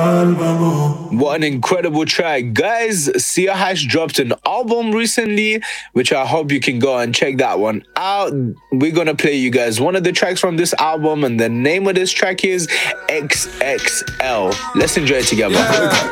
What an incredible track. Guys, Sia Hash dropped an album recently, which I hope you can go and check that one out. We're gonna play you guys one of the tracks from this album, and the name of this track is XXL. Let's enjoy it together.